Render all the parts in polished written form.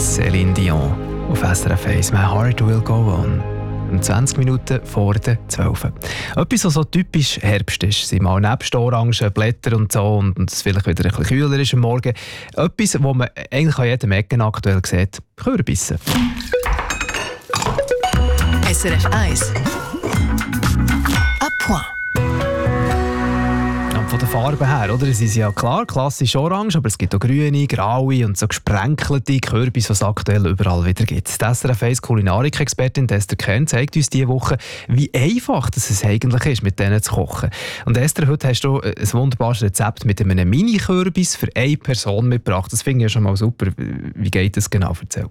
Céline Dion auf SRF 1. «My Heart Will Go On». 20 Minuten vor der 12. Etwas, was so typisch Herbst ist, sind mal nebst Orangen, Blätter und so und es vielleicht wieder ein bisschen kühler ist am Morgen. Etwas, wo man eigentlich an jedem Ecken aktuell sieht, Kürbisse. SRF 1 à point. Von der Farbe her, oder? Es ist ja klar, klassisch orange, aber es gibt auch grüne, graue und so gesprenkelte Kürbisse, die es aktuell überall wieder gibt. Die SRF 1 Kulinarik-Expertin Esther Kern zeigt uns diese Woche, wie einfach es eigentlich ist, mit denen zu kochen. Und Esther, heute hast du ein wunderbares Rezept mit einem Mini-Kürbis für eine Person mitgebracht. Das finde ich ja schon mal super. Wie geht das genau? Erzähl.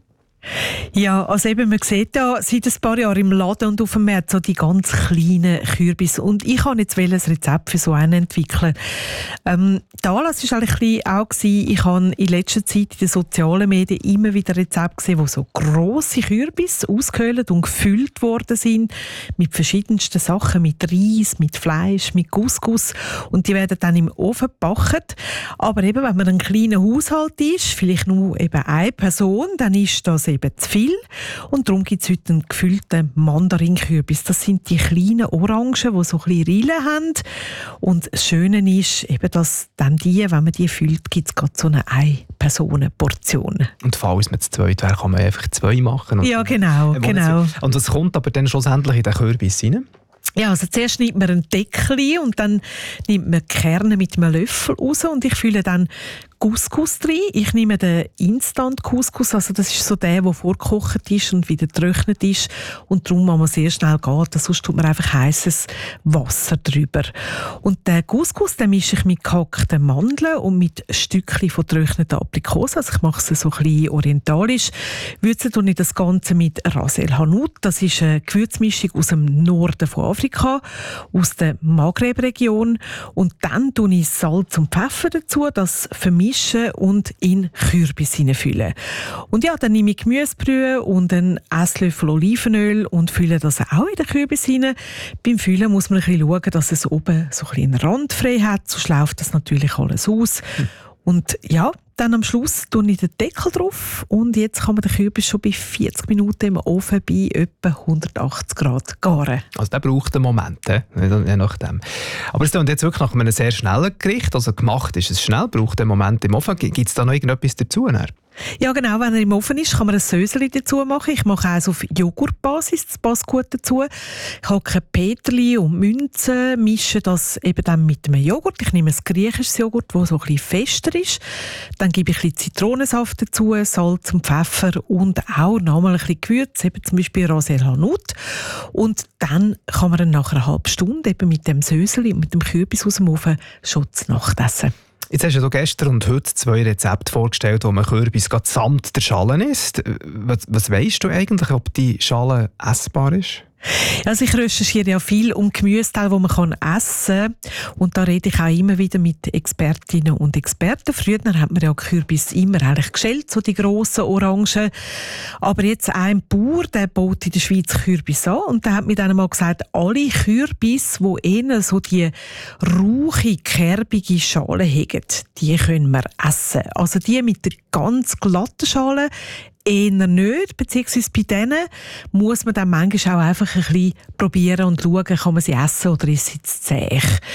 Ja, also eben, man sieht da seit ein paar Jahren im Laden und auf dem Markt so die ganz kleinen Kürbisse. Und ich wollte jetzt ein Rezept für so einen entwickeln. Der Anlass war eigentlich auch, ich habe in letzter Zeit in den sozialen Medien immer wieder Rezepte gesehen, wo so grosse Kürbisse ausgehöhlt und gefüllt worden sind mit verschiedensten Sachen, mit Reis, mit Fleisch, mit Couscous. Und die werden dann im Ofen gebacken. Aber eben, wenn man ein kleiner Haushalt ist, vielleicht nur eben eine Person, dann ist das eben zu viel. Und darum gibt es heute einen gefüllten Mandarinkürbis. Das sind die kleinen Orangen, die so ein bisschen Rillen haben. Und das Schöne ist, eben, dass dann wenn man die füllt, gibt es gerade so eine Ein-Personen-Portion. Und falls man zu zweit wäre, kann man einfach 2 machen. Ja, genau. Und was kommt aber dann schlussendlich in den Kürbis rein? Ja, also zuerst nimmt man einen Deckel und dann nimmt man die Kerne mit einem Löffel raus und ich fülle dann Couscous rein. Ich nehme den Instant-Couscous, also das ist so der vorgekocht ist und wieder getrocknet ist und darum muss man sehr schnell gehen, sonst tut man einfach heißes Wasser drüber. Und den Couscous, den mische ich mit gehackten Mandeln und mit Stückchen von getrockneten Aprikosen, also ich mache es so ein bisschen orientalisch. Würze tue ich das Ganze mit Ras El Hanout, das ist eine Gewürzmischung aus dem Norden von Afrika, aus der Maghreb-Region und dann tue ich Salz und Pfeffer dazu, das vermische und in Kürbis hineinfüllen. Und ja, dann nehme ich Gemüsebrühe und einen Esslöffel Olivenöl und fülle das auch in den Kürbis hinein. Beim Füllen muss man ein bisschen schauen, dass es oben so ein bisschen einen Rand frei hat, sonst läuft das natürlich alles aus. Und ja, dann am Schluss tue ich den Deckel drauf und jetzt kann man den Kürbis schon bei 40 Minuten im Ofen bei etwa 180 Grad garen. Also der braucht einen Moment, je nachdem. Aber es klingt jetzt wirklich nach einem sehr schnellen Gericht, also gemacht ist es schnell, braucht einen Moment im Ofen. Gibt es da noch irgendetwas dazu? Ja genau, wenn er im Ofen ist, kann man ein Söseli dazu machen. Ich mache eins auf Joghurtbasis, das passt gut dazu. Ich hacke Peterli und Münze, mische das eben dann mit einem Joghurt. Ich nehme ein griechisches Joghurt, das so ein bisschen fester ist. Dann gebe ich ein bisschen Zitronensaft dazu, Salz und Pfeffer und auch nochmal ein bisschen Gewürz, eben zum Beispiel Ras El Hanout. Und dann kann man dann nach einer halben Stunde eben mit dem Söseli und mit dem Kürbis aus dem Ofen schon zur Nacht essen. Jetzt hast du gestern und heute 2 Rezepte vorgestellt, wo man Kürbis samt der Schale isst. Was weisst du eigentlich, ob die Schale essbar ist? Also ich recherchiere ja viel um Gemüseteile, die man essen kann. Und da rede ich auch immer wieder mit Expertinnen und Experten. Früher hat man ja Kürbis immer eigentlich geschält, so die grossen Orangen. Aber jetzt ein Bauer, der baut in der Schweiz Kürbis an. Und der hat mir dann mal gesagt, alle Kürbis, die eher so die rauchige, kerbige Schale haben, die können wir essen. Also die mit der ganz glatten Schale eher nicht, beziehungsweise bei denen muss man dann manchmal auch einfach ein bisschen probieren und schauen, kann man sie essen oder ist sie zu zäh.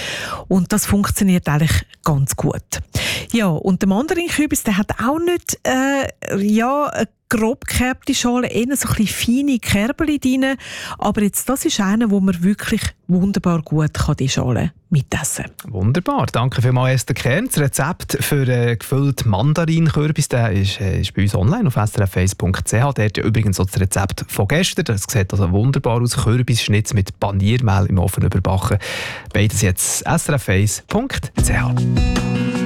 Und das funktioniert eigentlich ganz gut. Ja, und der Mandarinkürbis, der hat auch nicht eine grob gekerbte Schale, eher so ein bisschen feine Kerbeli drin. Aber jetzt, das ist einer, wo man wirklich wunderbar gut die Schale mitessen kann. Wunderbar, danke vielmals Esther Kern. Das Rezept für gefüllt Mandarinkürbis ist bei uns online auf srf1.ch. Dort übrigens auch das Rezept von gestern. Das sieht also wunderbar aus. Kürbisschnitz mit Paniermehl im Ofen überbacken. Beides jetzt srf1.ch.